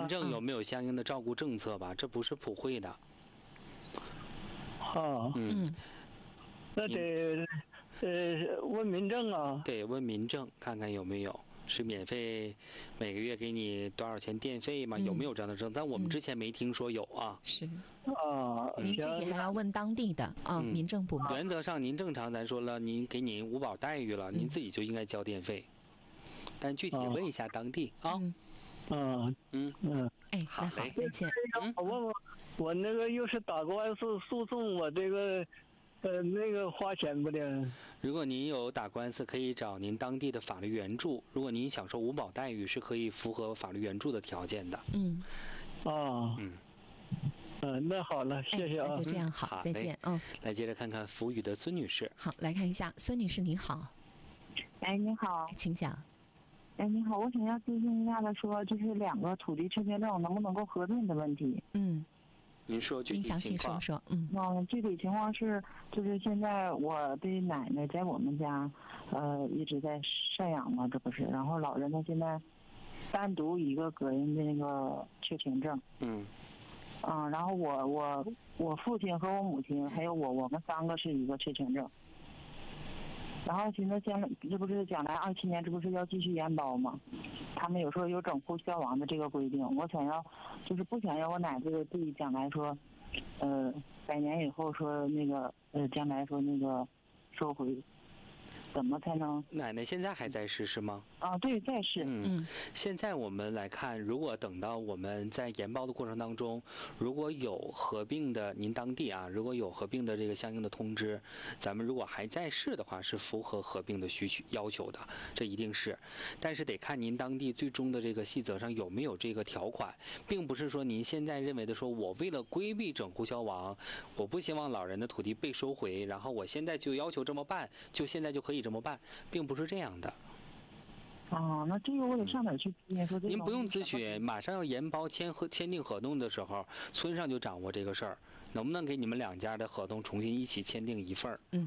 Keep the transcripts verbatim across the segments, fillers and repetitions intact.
政有没有相应的照顾政策吧？这不是普惠的。 啊， 嗯， 那得呃问民政啊。 对，问民政看看有没有。是免费，每个月给你多少钱电费吗？嗯、有没有这样的政策？但我们之前没听说有啊。 是啊， 您具体还要问当地的啊、嗯、民政部门。 原则上，您正常咱说了，您给您五保待遇了，嗯、您自己就应该交电费。但具体问一下当地啊。 嗯嗯嗯嗯。 哎，那好，再见。 嗯，我问问，我那个又是打官司诉讼，我这个。呃，那个花钱不的？ 如果您有打官司，可以找您当地的法律援助。如果您享受五保待遇，是可以符合法律援助的条件的。 嗯， 啊， 嗯， 嗯、呃，那好了，谢谢啊。 哎、那就这样，好， 好再见。嗯， 来接着看看福宇的孙女士。 好，来看一下，孙女士您好。 哎，你好， 请讲。 哎，你好，我想要咨询一下的说，就是两个土地确权证能不能够核对的问题。 嗯。 您说具体情况。 您详细说说。嗯。 嗯，具体情况是，就是现在我的奶奶在我们家，呃，一直在赡养嘛，这不是？然后老人呢，现在单独一个个人的那个确权证。 嗯。 嗯，然后我我我父亲和我母亲还有我，我们三个是一个确权证。然后现在将来这不是将来二七年这不是要继续延包吗？他们有时候有整户消亡的这个规定，我想要就是不想要我奶这个地将来说，呃，百年以后说那个呃将来说那个收回，怎么才能？ 奶奶现在还在世是吗？ 啊，对，在世。 嗯，现在我们来看，如果等到我们在研报的过程当中，如果有合并的，您当地啊，如果有合并的这个相应的通知，咱们如果还在世的话，是符合合并的需求要求的，这一定是。但是得看您当地最终的这个细则上有没有这个条款，并不是说您现在认为的说，我为了规避整户消亡，我不希望老人的土地被收回，然后我现在就要求这么办，就现在就可以这么办，并不是这样的。 哦，那这个我得上哪儿去咨询？说您不用咨询，马上要研包签合签订合同的时候，村上就掌握这个事儿，能不能给你们两家的合同重新一起签订一份儿？ 嗯。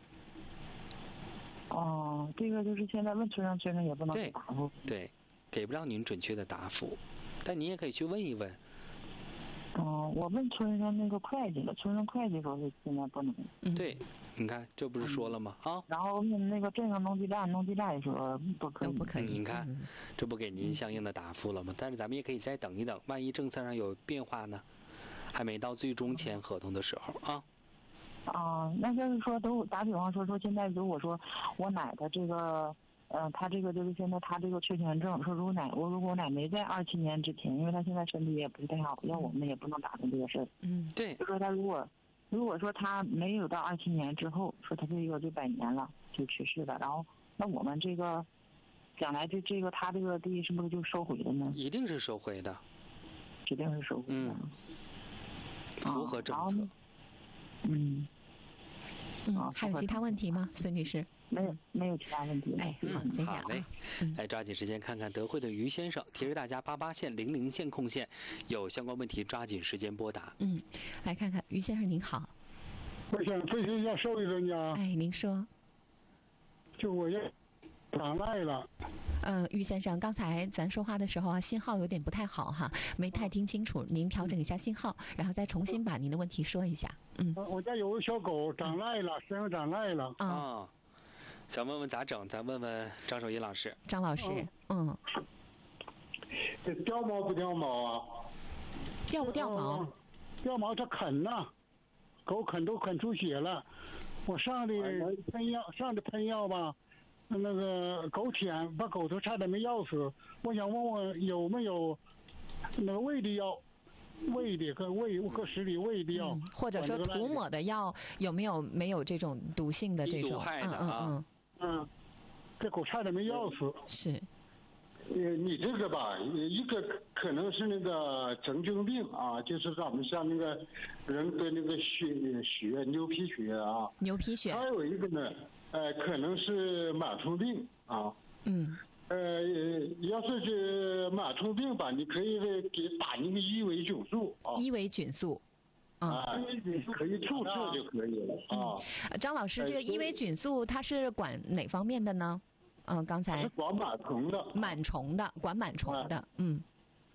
哦，这个就是现在问村上，村上也不能答复。 对，给不了您准确的答复，但您也可以去问一问。 哦，我问村上那个会计了，村上会计说是现在不能。 嗯，对，你看这不是说了吗？啊、 嗯，然后问那个镇上农机站，农机站也说不可以， 都不可以。 你看，这不给您相应的答复了吗？但是咱们也可以再等一等，万一政策上有变化呢？还没到最终签合同的时候啊。 啊，那就是说，都打比方说说，现在如果说我奶的这个。嗯、呃，他这个就是现在他这个确权证，说如果奶我如果我奶没在二七年之前，因为他现在身体也不是太好，要我们也不能打算这个事儿。 嗯， 对。 就说他如果如果说他没有到二七年之后，说他这个就百年了就去世了，然后那我们这个将来这这个他这个地是不是就收回了呢？ 一定是收回的， 指定是收回的。 嗯，符合政策。 嗯。 嗯，还有其他问题吗，孙女士？ 没有，没有其他问题。 哎，好，再见啊。 好嘞，来抓紧时间看看德惠的于先生，提示大家八八线、零零线空线有相关问题，抓紧时间拨打。 嗯，来看看于先生您好。 我想咨询一下受益人家。 哎，您说。 就我要长赖了。 呃，于先生，刚才咱说话的时候啊，信号有点不太好哈，没太听清楚，您调整一下信号，然后再重新把您的问题说一下。嗯， 我家有个小狗长赖了，身上长赖了。 啊、 哦，想问问咋整？咱问问张守一老师。 张老师，嗯， 这掉毛不掉毛啊？ 掉不掉毛？ 哦、掉毛，它啃呐，狗啃都啃出血了。我上的喷药，上的喷药吧。那个狗舔把狗头差点没咬死，我想问问有没有那个喂的药，喂的跟喂和食里喂的药、 嗯，或者说涂抹的药有没有没有这种毒性的这种？ 害的啊，嗯嗯嗯，这狗差点没咬死。 是。 呃，你这个吧，一个可能是那个真菌病啊，就是咱们像那个人得那个血血牛皮癣啊， 牛皮癣。 还有一个呢，呃，可能是螨虫病啊。 嗯。 呃，要是这螨虫病吧，你可以给打那个伊维菌素啊。 伊维菌素。 啊，可以注射就可以了啊。 嗯、张老师，这个伊维菌素它是管哪方面的呢？嗯，刚才是管螨虫的， 螨虫的，管螨虫的，嗯，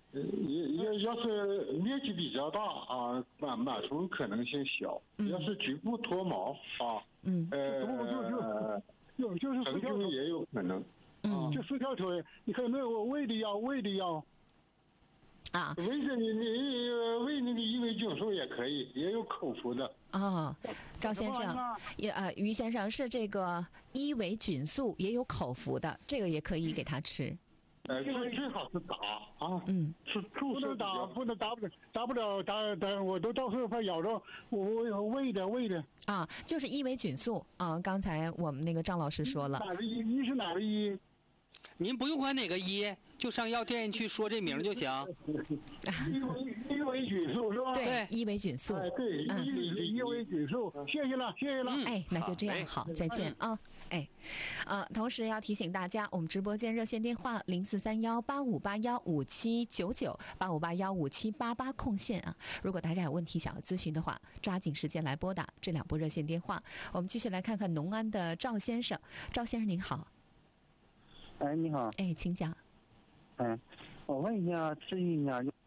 呃，要要是面积比较大啊，螨螨虫可能性小； 嗯、 要是局部脱毛啊， 嗯， 呃，就就就是四条腿也有可能， 嗯， 就四条腿，你可以没有胃的药，胃的药。 啊， 胃着你你胃那个异位菌素也可以，也有口服的。 哦，赵先生，也呃，于先生是这个伊维菌素也有口服的，这个也可以给他吃。 呃，最最好是打啊， 嗯， 是注射打，不能打不了，打不了打打，我都到时候怕咬着我我胃的胃的。 啊，就是伊维菌素啊，刚才我们那个张老师说了。 哪个医？医是哪个医？ 您不用管哪个医，就上药店去说这名就行。 伊维伊维菌素是吧？ 对，伊维菌素。 哎，对，伊维伊维菌素，谢谢了，谢谢了。 哎，那就这样，好，再见啊。哎，呃，同时要提醒大家，我们直播间热线电话零四三幺八五八幺五七九九八五八幺五七八八空线啊。如果大家有问题想要咨询的话，抓紧时间来拨打这两拨热线电话。我们继续来看看农安的赵先生，赵先生您好。 哎，你好。 哎，请讲。 嗯，我问一下，咨询一下，就是，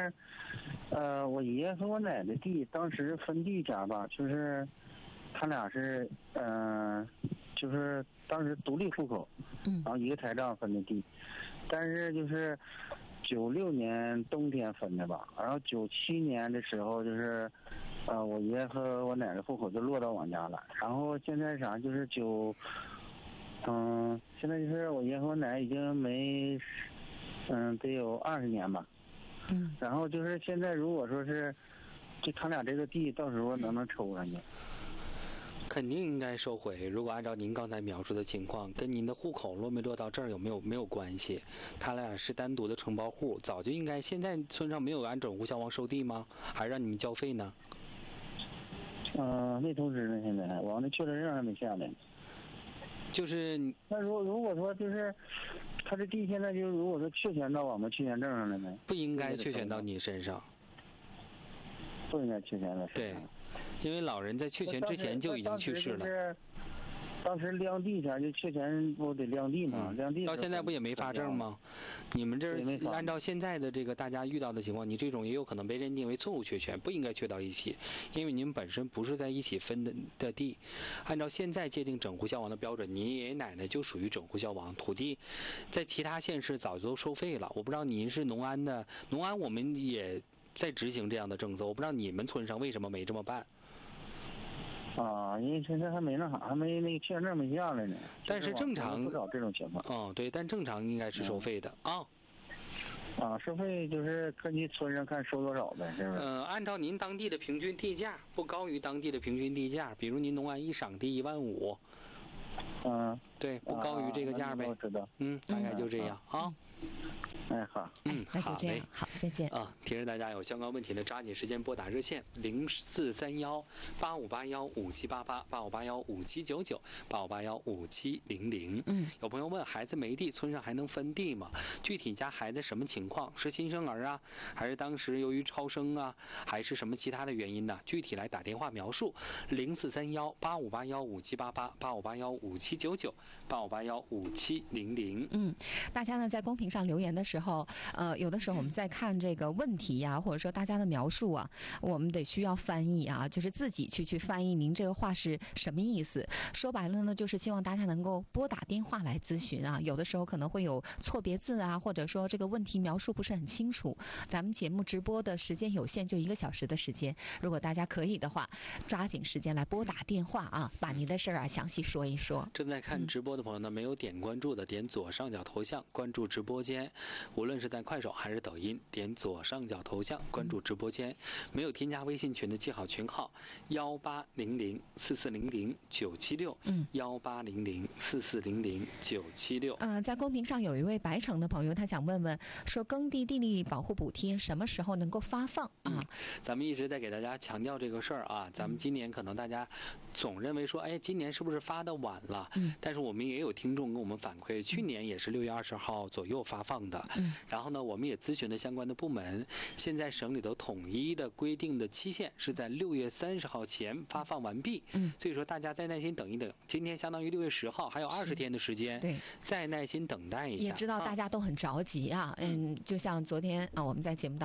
呃，我爷爷和我奶奶地当时分地家吧，就是他俩是，嗯、呃，就是当时独立户口， 嗯， 然后一个台账分的地，但是就是九六年冬天分的吧，然后九七年的时候就是，呃，我爷爷和我奶奶户口就落到我家了，然后现在啥就是九。嗯，现在就是我爷和我奶已经没，嗯，得有二十年吧。 嗯。 然后就是现在，如果说是，就他俩这个地，到时候能不能抽上去？ 肯定应该收回。如果按照您刚才描述的情况，跟您的户口落没落到这儿有没有没有关系？他俩是单独的承包户，早就应该。现在村上没有按整户消亡收地吗？还是让你们交费呢？ 嗯、呃，没通知呢，现在我那确认证还没下来。 就是那如果如果说就是他这地现在就如果说确权到我们确权证上了呢？ 不应该确权到你身上。 不应该确权的。 对，因为老人在确权之前就已经去世了。 当时量地前就确权不得量地吗？量地到现在不也没发证吗？你们这儿按照现在的这个大家遇到的情况，你这种也有可能被认定为错误确权，不应该确到一起，因为你们本身不是在一起分的的地。按照现在界定整户消亡的标准，你爷爷奶奶就属于整户消亡，土地在其他县市早就收费了。我不知道您是农安的，农安我们也在执行这样的政策，我不知道你们村上为什么没这么办。 啊，因为现在还没那啥，还没那个确认证没下来呢。 但是正常不少这种情况。 哦，对，但正常应该是收费的啊。 嗯、啊，收费就是根据村上看收多少呗，是不是？ 呃，按照您当地的平均地价，不高于当地的平均地价，比如您农安一赏地一万五。 嗯。 对，不高于这个价呗。 啊、我知道。 嗯，大概就这样、嗯、啊。 哎好， 嗯， 那就这样，好，再见啊！提示大家有相关问题的，抓紧时间拨打热线零四三幺八五八幺五七八八八五八幺五七九九八五八幺五七零零。 嗯， 有朋友问，孩子没地，村上还能分地吗？具体家孩子什么情况？是新生儿啊，还是当时由于超生啊，还是什么其他的原因呢？具体来打电话描述零四三幺八五八幺五七八八八五八幺五七九九八五八幺五七零零。 嗯，大家呢在公屏上留言的时候，呃，有的时候我们在看这个问题呀、啊，或者说大家的描述啊，我们得需要翻译啊，就是自己去去翻译您这个话是什么意思。说白了呢，就是希望大家能够拨打电话来咨询啊。有的时候可能会有错别字啊，或者说这个问题描述不是很清楚。咱们节目直播的时间有限，就一个小时的时间。如果大家可以的话，抓紧时间来拨打电话啊，把您的事儿啊详细说一说。 正在看直播的朋友呢，没有点关注的，点左上角头像关注直播间。无论是在快手还是抖音，点左上角头像关注直播间。没有添加微信群的记好群号幺八零零四四零零九七六，嗯，幺八零零四四零零九七六。 呃，在公屏上有一位白城的朋友，他想问问说，耕地地力保护补贴什么时候能够发放啊？ 嗯、咱们一直在给大家强调这个事儿啊。咱们今年可能大家总认为说，哎，今年是不是发的晚了？嗯，但是我们也有听众跟我们反馈，去年也是六月二十号左右发放的。 嗯。 然后呢，我们也咨询了相关的部门，现在省里头统一的规定的期限是在六月三十号前发放完毕。 嗯。 所以说大家再耐心等一等，今天相当于六月十号，还有二十天的时间。 对。 再耐心等待一下。 也知道大家都很着急啊，嗯，就像昨天啊，我们在节目当中。